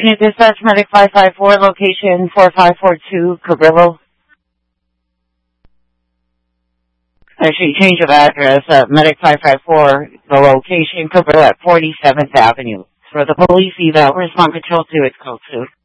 Unit Dispatch Medic 554, location 4542, Cabrillo. Actually, change of address. Medic 554, the location, Cabrillo at 47th Avenue. For the police eval, respond control to its code 2.